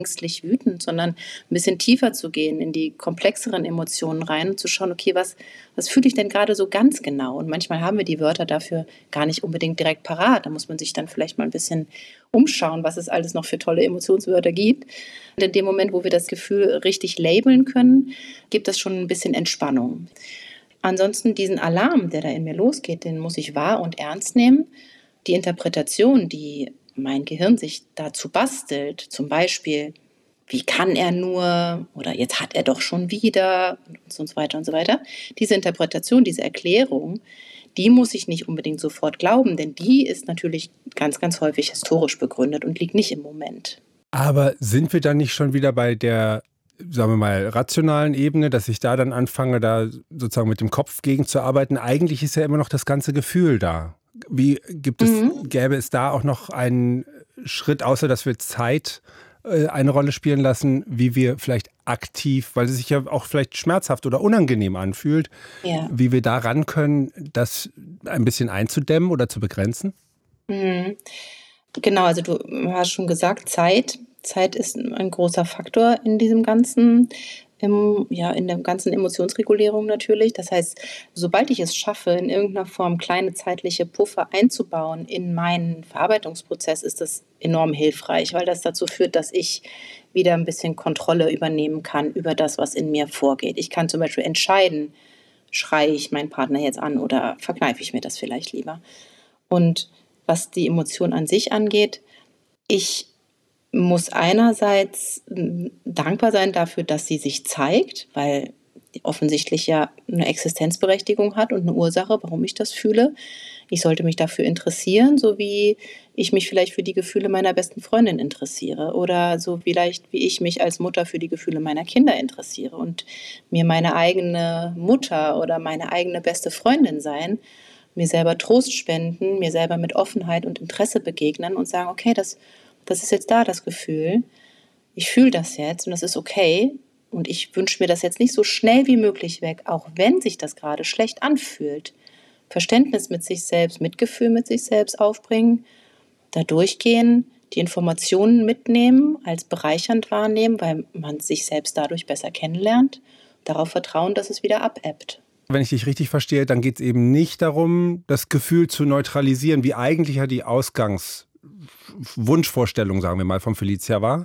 ängstlich, wütend, sondern ein bisschen tiefer zu gehen, in die komplexeren Emotionen rein und zu schauen, okay, was fühle ich denn gerade so ganz genau? Und manchmal haben wir die Wörter dafür gar nicht unbedingt direkt parat. Da muss man sich dann vielleicht mal ein bisschen umschauen, was es alles noch für tolle Emotionswörter gibt. Und in dem Moment, wo wir das Gefühl richtig labeln können, gibt das schon ein bisschen Entspannung. Ansonsten diesen Alarm, der da in mir losgeht, den muss ich wahr und ernst nehmen. Die Interpretation, die mein Gehirn sich dazu bastelt, zum Beispiel, wie kann er nur oder jetzt hat er doch schon wieder und so weiter und so weiter. Diese Interpretation, diese Erklärung, die muss ich nicht unbedingt sofort glauben, denn die ist natürlich ganz, ganz häufig historisch begründet und liegt nicht im Moment. Aber sind wir dann nicht schon wieder bei der, sagen wir mal, rationalen Ebene, dass ich da dann anfange, da sozusagen mit dem Kopf gegen zu arbeiten? Eigentlich ist ja immer noch das ganze Gefühl da. Gäbe es da auch noch einen Schritt, außer dass wir Zeit eine Rolle spielen lassen, wie wir vielleicht aktiv, weil es sich ja auch vielleicht schmerzhaft oder unangenehm anfühlt, Ja. wie wir da ran können, das ein bisschen einzudämmen oder zu begrenzen? Mhm. Genau, also du hast schon gesagt, Zeit. Zeit ist ein großer Faktor in diesem ganzen, in der ganzen Emotionsregulierung natürlich. Das heißt, sobald ich es schaffe, in irgendeiner Form kleine zeitliche Puffer einzubauen in meinen Verarbeitungsprozess, ist das enorm hilfreich, weil das dazu führt, dass ich wieder ein bisschen Kontrolle übernehmen kann über das, was in mir vorgeht. Ich kann zum Beispiel entscheiden, schreie ich meinen Partner jetzt an oder verkneife ich mir das vielleicht lieber. Und was die Emotion an sich angeht, ich muss einerseits dankbar sein dafür, dass sie sich zeigt, weil die offensichtlich ja eine Existenzberechtigung hat und eine Ursache, warum ich das fühle. Ich sollte mich dafür interessieren, so wie ich mich vielleicht für die Gefühle meiner besten Freundin interessiere oder so vielleicht, wie ich mich als Mutter für die Gefühle meiner Kinder interessiere und mir meine eigene Mutter oder meine eigene beste Freundin sein, mir selber Trost spenden, mir selber mit Offenheit und Interesse begegnen und sagen, okay, das ist jetzt da, das Gefühl. Ich fühle das jetzt und das ist okay. Und ich wünsche mir das jetzt nicht so schnell wie möglich weg, auch wenn sich das gerade schlecht anfühlt. Verständnis mit sich selbst, Mitgefühl mit sich selbst aufbringen, da durchgehen, die Informationen mitnehmen, als bereichernd wahrnehmen, weil man sich selbst dadurch besser kennenlernt, darauf vertrauen, dass es wieder abebbt. Wenn ich dich richtig verstehe, dann geht es eben nicht darum, das Gefühl zu neutralisieren, wie eigentlich ja die Ausgangswunschvorstellung, sagen wir mal, von Felicia war.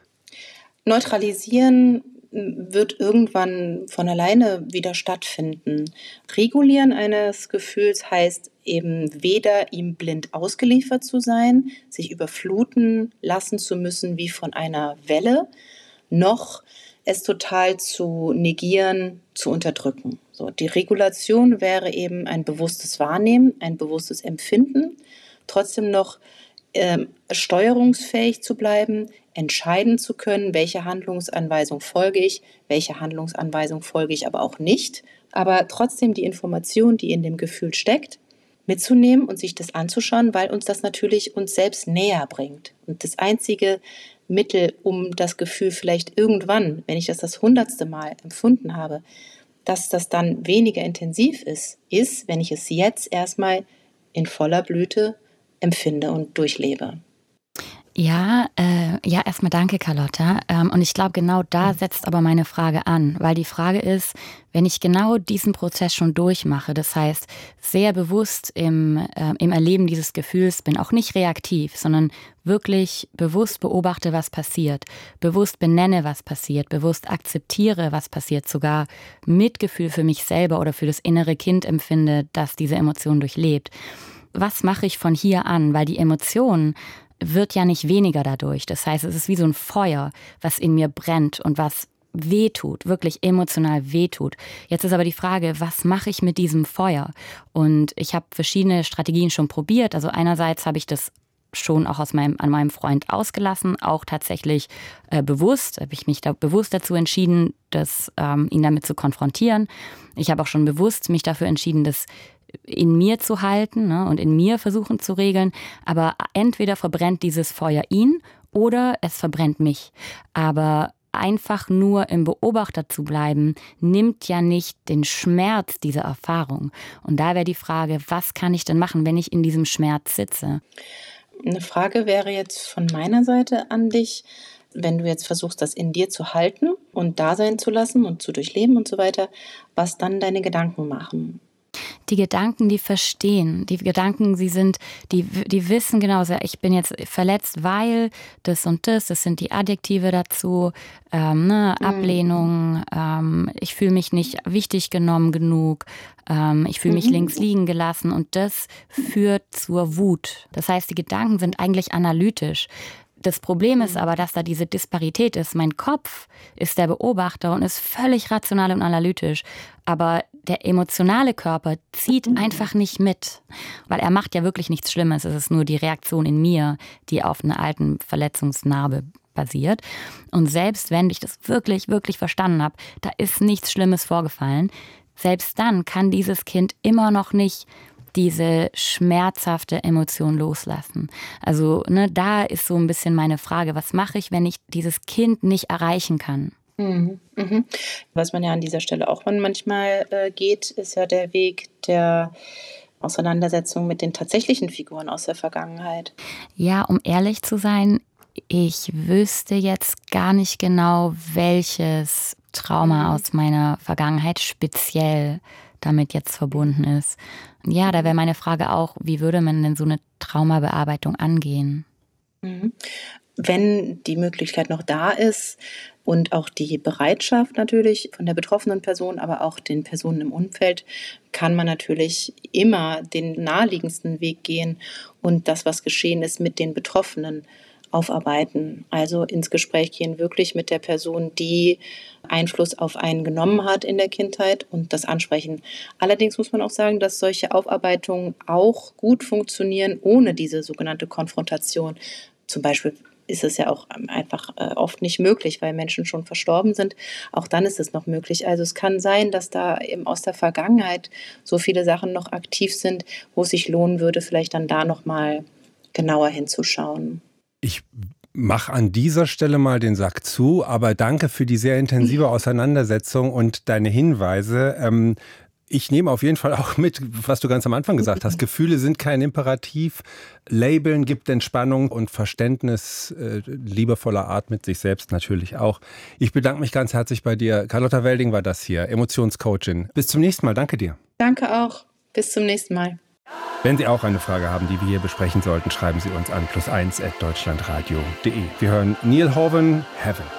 Neutralisieren wird irgendwann von alleine wieder stattfinden. Regulieren eines Gefühls heißt eben weder ihm blind ausgeliefert zu sein, sich überfluten lassen zu müssen wie von einer Welle, noch es total zu negieren, zu unterdrücken. So, die Regulation wäre eben ein bewusstes Wahrnehmen, ein bewusstes Empfinden, trotzdem noch steuerungsfähig zu bleiben, entscheiden zu können, welche Handlungsanweisung folge ich, welche Handlungsanweisung folge ich aber auch nicht, aber trotzdem die Information, die in dem Gefühl steckt, mitzunehmen und sich das anzuschauen, weil uns das natürlich uns selbst näher bringt. Und das einzige Mittel, um das Gefühl vielleicht irgendwann, wenn ich das 100. Mal empfunden habe, dass das dann weniger intensiv ist, wenn ich es jetzt erstmal in voller Blüte empfinde und durchlebe. Ja, erstmal danke, Carlotta. Und ich glaube, genau da setzt aber meine Frage an, weil die Frage ist, wenn ich genau diesen Prozess schon durchmache, das heißt, sehr bewusst im Erleben dieses Gefühls bin, auch nicht reaktiv, sondern wirklich bewusst beobachte, was passiert, bewusst benenne, was passiert, bewusst akzeptiere, was passiert, sogar Mitgefühl für mich selber oder für das innere Kind empfinde, das diese Emotion durchlebt. Was mache ich von hier an? Weil die Emotion wird ja nicht weniger dadurch. Das heißt, es ist wie so ein Feuer, was in mir brennt und was wehtut, wirklich emotional wehtut. Jetzt ist aber die Frage, was mache ich mit diesem Feuer? Und ich habe verschiedene Strategien schon probiert. Also einerseits habe ich das schon auch an meinem Freund ausgelassen, auch tatsächlich bewusst, habe ich mich da bewusst dazu entschieden, ihn damit zu konfrontieren. Ich habe auch schon bewusst mich dafür entschieden, das in mir zu halten, ne, und in mir versuchen zu regeln. Aber entweder verbrennt dieses Feuer ihn oder es verbrennt mich. Aber einfach nur im Beobachter zu bleiben, nimmt ja nicht den Schmerz dieser Erfahrung. Und da wäre die Frage, was kann ich denn machen, wenn ich in diesem Schmerz sitze? Eine Frage wäre jetzt von meiner Seite an dich, wenn du jetzt versuchst, das in dir zu halten und da sein zu lassen und zu durchleben und so weiter, was dann deine Gedanken machen. Die Gedanken, die verstehen. Die Gedanken, die wissen genau, ich bin jetzt verletzt, weil das und das sind die Adjektive dazu, Ablehnung, ich fühle mich nicht wichtig genommen genug, ich fühle mich links liegen gelassen und das führt zur Wut. Das heißt, die Gedanken sind eigentlich analytisch. Das Problem ist aber, dass da diese Disparität ist. Mein Kopf ist der Beobachter und ist völlig rational und analytisch. Aber der emotionale Körper zieht einfach nicht mit. Weil er macht ja wirklich nichts Schlimmes. Es ist nur die Reaktion in mir, die auf einer alten Verletzungsnarbe basiert. Und selbst wenn ich das wirklich, wirklich verstanden habe, da ist nichts Schlimmes vorgefallen, selbst dann kann dieses Kind immer noch nicht diese schmerzhafte Emotion loslassen. Also da ist so ein bisschen meine Frage, was mache ich, wenn ich dieses Kind nicht erreichen kann? Was man ja an dieser Stelle auch manchmal geht, ist ja der Weg der Auseinandersetzung mit den tatsächlichen Figuren aus der Vergangenheit. Ja, um ehrlich zu sein, ich wüsste jetzt gar nicht genau, welches Trauma aus meiner Vergangenheit speziell damit jetzt verbunden ist. Ja, da wäre meine Frage auch, wie würde man denn so eine Traumabearbeitung angehen? Wenn die Möglichkeit noch da ist und auch die Bereitschaft natürlich von der betroffenen Person, aber auch den Personen im Umfeld, kann man natürlich immer den naheliegendsten Weg gehen und das, was geschehen ist, mit den Betroffenen aufarbeiten. Also ins Gespräch gehen wirklich mit der Person, die Einfluss auf einen genommen hat in der Kindheit und das ansprechen. Allerdings muss man auch sagen, dass solche Aufarbeitungen auch gut funktionieren ohne diese sogenannte Konfrontation. Zum Beispiel ist es ja auch einfach oft nicht möglich, weil Menschen schon verstorben sind. Auch dann ist es noch möglich. Also es kann sein, dass da eben aus der Vergangenheit so viele Sachen noch aktiv sind, wo es sich lohnen würde, vielleicht dann da nochmal genauer hinzuschauen. Ich mache an dieser Stelle mal den Sack zu, aber danke für die sehr intensive Auseinandersetzung und deine Hinweise. Ich nehme auf jeden Fall auch mit, was du ganz am Anfang gesagt hast. Gefühle sind kein Imperativ. Labeln gibt Entspannung und Verständnis liebevoller Art mit sich selbst natürlich auch. Ich bedanke mich ganz herzlich bei dir. Carlotta Welding war das hier, Emotionscoachin. Bis zum nächsten Mal. Danke dir. Danke auch. Bis zum nächsten Mal. Wenn Sie auch eine Frage haben, die wir hier besprechen sollten, schreiben Sie uns an +1@deutschlandradio.de. Wir hören Neil Horan, Heaven.